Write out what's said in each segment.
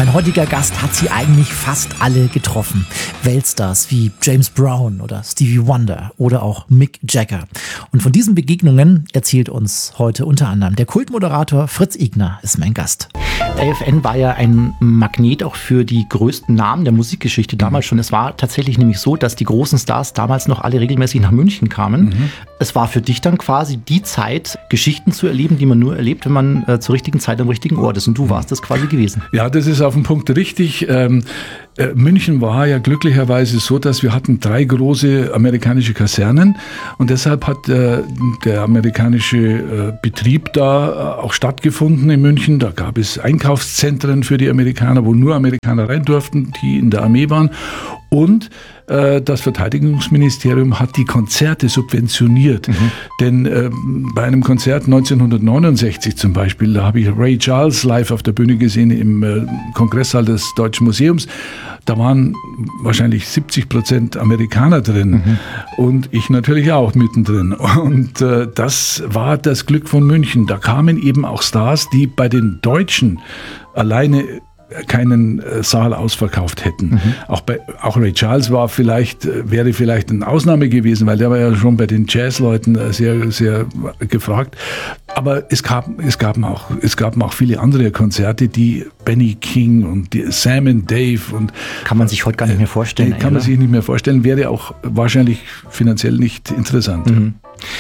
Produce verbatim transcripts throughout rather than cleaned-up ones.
Mein heutiger Gast hat sie eigentlich fast alle getroffen. Weltstars wie James Brown oder Stevie Wonder oder auch Mick Jagger. Und von diesen Begegnungen erzählt uns heute unter anderem der Kultmoderator Fritz Igner ist mein Gast. A F N war ja ein Magnet auch für die größten Namen der Musikgeschichte damals schon. Es war tatsächlich nämlich so, dass die großen Stars damals noch alle regelmäßig nach München kamen. Mhm. Es war für dich dann quasi die Zeit, Geschichten zu erleben, die man nur erlebt, wenn man äh, zur richtigen Zeit am richtigen Ort ist. Und du warst das quasi gewesen. Ja, das ist auf den Punkt richtig. Ähm, äh, München war ja glücklicherweise so, dass wir hatten drei große amerikanische Kasernen. Und deshalb hat äh, der amerikanische äh, Betrieb da äh, auch stattgefunden in München. Da gab es Einkaufszentren für die Amerikaner, wo nur Amerikaner rein durften, die in der Armee waren. Und äh, das Verteidigungsministerium hat die Konzerte subventioniert. Mhm. Denn äh, bei einem Konzert neunzehnhundertneunundsechzig zum Beispiel, da habe ich Ray Charles live auf der Bühne gesehen im äh, Kongresssaal des Deutschen Museums. Da waren wahrscheinlich siebzig Prozent Amerikaner drin. Mhm. Und ich natürlich auch mittendrin. Und äh, das war das Glück von München. Da kamen eben auch Stars, die bei den Deutschen alleine keinen Saal ausverkauft hätten. Mhm. Auch bei, auch Ray Charles war vielleicht, wäre vielleicht eine Ausnahme gewesen, weil der war ja schon bei den Jazzleuten sehr, sehr gefragt. Aber es gab, es gab auch, es gab auch viele andere Konzerte, die Benny King und die Sam and Dave und kann man sich heute gar nicht mehr vorstellen. Äh, kann man oder? sich nicht mehr vorstellen, wäre auch wahrscheinlich finanziell nicht interessant. Mhm.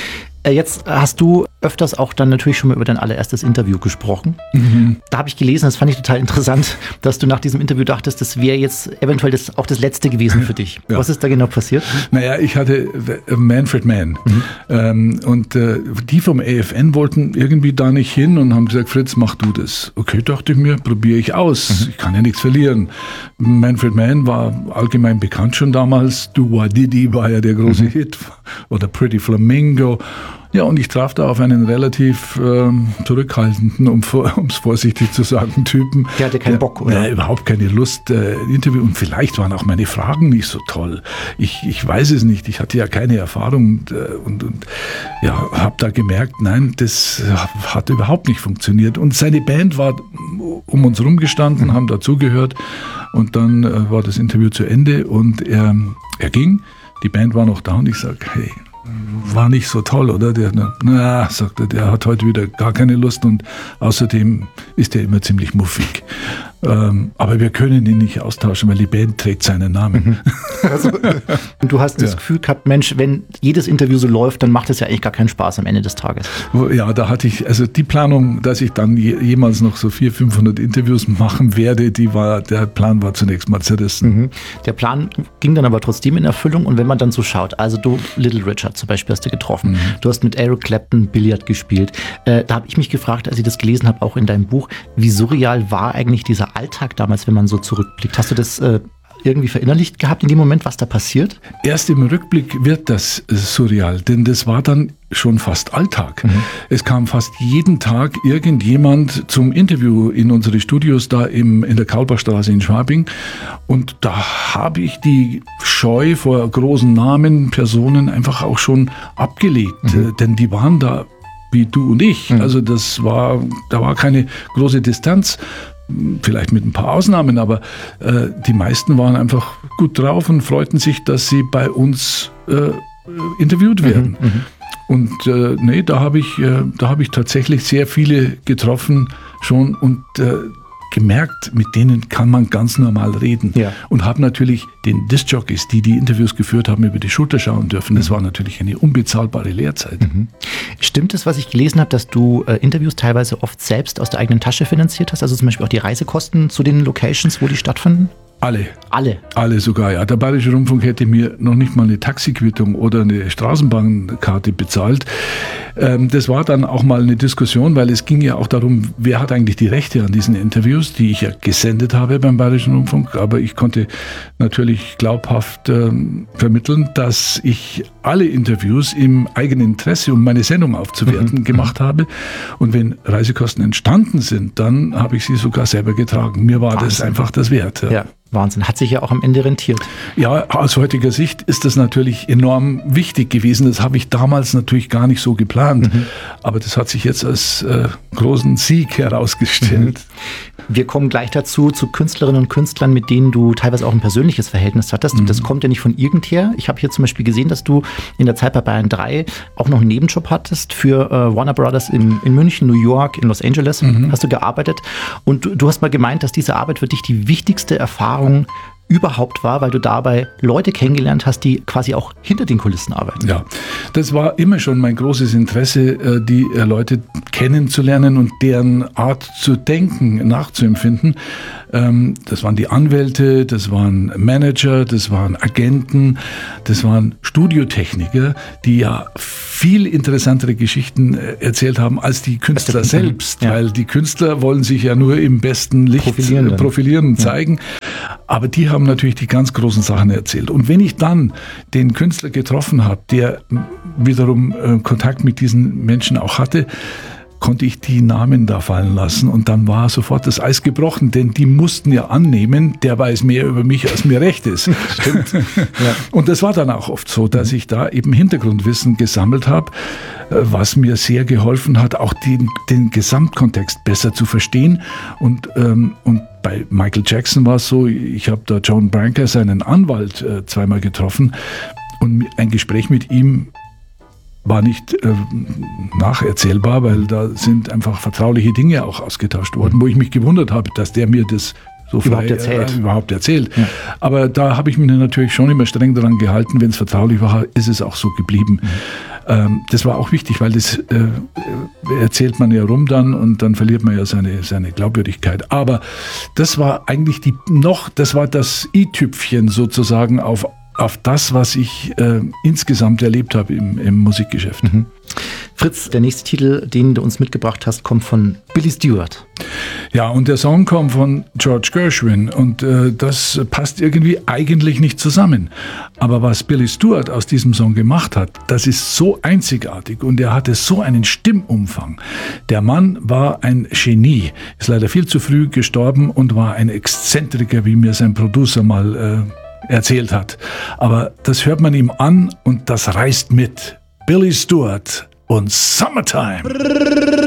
Jetzt hast du öfters auch dann natürlich schon mal über dein allererstes Interview gesprochen. Mhm. Da habe ich gelesen, das fand ich total interessant, dass du nach diesem Interview dachtest, das wäre jetzt eventuell das, auch das letzte gewesen für dich. Ja. Was ist da genau passiert? Naja, ich hatte Manfred Mann mhm. ähm, und äh, die vom A F N wollten irgendwie da nicht hin und haben gesagt, Fritz, mach du das. Okay, dachte ich mir, probiere ich aus. Mhm. Ich kann ja nichts verlieren. Manfred Mann war allgemein bekannt schon damals. Do Wah Diddy war ja der große mhm. Hit oder Pretty Flamingo. Ja, und ich traf da auf einen relativ ähm, zurückhaltenden, um es vorsichtig zu sagen, Typen. Der hatte keinen der, Bock, oder? Ja, überhaupt keine Lust, äh, Interview. Und vielleicht waren auch meine Fragen nicht so toll. Ich, ich weiß es nicht. Ich hatte ja keine Erfahrung und, äh, und, und ja, habe da gemerkt, nein, das hat überhaupt nicht funktioniert. Und seine Band war um uns rumgestanden, mhm. haben dazugehört. Und dann äh, war das Interview zu Ende und er, er ging. Die Band war noch da und ich sage, hey, war nicht so toll, oder? Der, na, sagte, der hat heute wieder gar keine Lust und außerdem ist er immer ziemlich muffig. Ähm, aber wir können ihn nicht austauschen, weil die Band trägt seinen Namen. Also, und du hast das ja. Gefühl gehabt, Mensch, wenn jedes Interview so läuft, dann macht es ja eigentlich gar keinen Spaß am Ende des Tages. Ja, da hatte ich, also die Planung, dass ich dann je, jemals noch so vierhundert, fünfhundert Interviews machen werde, die war, der Plan war zunächst mal zerrissen. Mhm. Der Plan ging dann aber trotzdem in Erfüllung und wenn man dann so schaut, also du, Little Richard zum Beispiel hast du getroffen, mhm. du hast mit Eric Clapton Billard gespielt, äh, da habe ich mich gefragt, als ich das gelesen habe, auch in deinem Buch, wie surreal war eigentlich dieser Alltag damals, wenn man so zurückblickt? Hast du das äh, irgendwie verinnerlicht gehabt in dem Moment, was da passiert? Erst im Rückblick wird das surreal, denn das war dann schon fast Alltag. Mhm. Es kam fast jeden Tag irgendjemand zum Interview in unsere Studios da im, in der Kaulbachstraße in Schwabing und da habe ich die Scheu vor großen Namen, Personen einfach auch schon abgelegt, mhm. denn die waren da wie du und ich. Mhm. Also das war, da war keine große Distanz. Vielleicht mit ein paar Ausnahmen, aber äh, die meisten waren einfach gut drauf und freuten sich, dass sie bei uns äh, interviewt werden. Mhm, mh. Und äh, nee, da habe ich, äh, da habe ich tatsächlich sehr viele getroffen schon und äh, gemerkt, mit denen kann man ganz normal reden. Ja. Und habe natürlich den Discjockeys, die die Interviews geführt haben, über die Schulter schauen dürfen. Das war natürlich eine unbezahlbare Lehrzeit. Mhm. Stimmt es, was ich gelesen habe, dass du äh, Interviews teilweise oft selbst aus der eigenen Tasche finanziert hast? Also zum Beispiel auch die Reisekosten zu den Locations, wo die stattfanden? Alle. Alle? Alle sogar, ja. Der Bayerische Rundfunk hätte mir noch nicht mal eine Taxiquittung oder eine Straßenbahnkarte bezahlt. Ähm, das war dann auch mal eine Diskussion, weil es ging ja auch darum, wer hat eigentlich die Rechte an diesen Interviews, die ich ja gesendet habe beim Bayerischen Rundfunk. Aber ich konnte natürlich glaubhaft ähm, vermitteln, dass ich alle Interviews im eigenen Interesse, um meine Sendung aufzuwerten, mhm. gemacht habe. Und wenn Reisekosten entstanden sind, dann habe ich sie sogar selber getragen. Mir war Wahnsinn. Das einfach das wert. Ja. Ja. Wahnsinn, hat sich ja auch am Ende rentiert. Ja, aus heutiger Sicht ist das natürlich enorm wichtig gewesen. Das habe ich damals natürlich gar nicht so geplant. Mhm. Aber das hat sich jetzt als äh, großen Sieg herausgestellt. Mhm. Wir kommen gleich dazu, zu Künstlerinnen und Künstlern, mit denen du teilweise auch ein persönliches Verhältnis hattest. Mhm. Das kommt ja nicht von irgendher. Ich habe hier zum Beispiel gesehen, dass du in der Zeit bei Bayern drei auch noch einen Nebenjob hattest für äh, Warner Brothers in, in München, New York, in Los Angeles. Mhm. Hast du gearbeitet. Und du, du hast mal gemeint, dass diese Arbeit für dich die wichtigste Erfahrung überhaupt war, weil du dabei Leute kennengelernt hast, die quasi auch hinter den Kulissen arbeiten. Ja, das war immer schon mein großes Interesse, die Leute kennenzulernen und deren Art zu denken, nachzuempfinden. Das waren die Anwälte, das waren Manager, das waren Agenten, das waren Studiotechniker, die ja viel interessantere Geschichten erzählt haben als die Künstler selbst, ja. Weil die Künstler wollen sich ja nur im besten Licht profilieren, profilieren und ja. zeigen. Aber die haben natürlich die ganz großen Sachen erzählt. Und wenn ich dann den Künstler getroffen habe, der wiederum äh, Kontakt mit diesen Menschen auch hatte, konnte ich die Namen da fallen lassen und dann war sofort das Eis gebrochen, denn die mussten ja annehmen, der weiß mehr über mich, als mir recht ist. Stimmt. Ja. Und das war dann auch oft so, dass ich da eben Hintergrundwissen gesammelt habe, was mir sehr geholfen hat, auch den, den Gesamtkontext besser zu verstehen. Und, ähm, und bei Michael Jackson war es so, ich habe da John Branca, seinen Anwalt, äh, zweimal getroffen und ein Gespräch mit ihm war nicht äh, nacherzählbar, weil da sind einfach vertrauliche Dinge auch ausgetauscht worden, wo ich mich gewundert habe, dass der mir das so frei überhaupt erzählt. Äh, überhaupt erzählt. Ja. Aber da habe ich mich natürlich schon immer streng daran gehalten, wenn es vertraulich war, ist es auch so geblieben. Mhm. Ähm, das war auch wichtig, weil das äh, erzählt man ja rum dann und dann verliert man ja seine, seine Glaubwürdigkeit. Aber das war eigentlich die noch, das war das i-Tüpfchen sozusagen auf auf das, was ich äh, insgesamt erlebt habe im, im Musikgeschäft. Mhm. Fritz, der nächste Titel, den du uns mitgebracht hast, kommt von Billy Stewart. Ja, und der Song kommt von George Gershwin und äh, das passt irgendwie eigentlich nicht zusammen. Aber was Billy Stewart aus diesem Song gemacht hat, das ist so einzigartig und er hatte so einen Stimmumfang. Der Mann war ein Genie, ist leider viel zu früh gestorben und war ein Exzentriker, wie mir sein Producer mal äh, erzählt hat. Aber das hört man ihm an und das reißt mit. Billy Stewart und Summertime.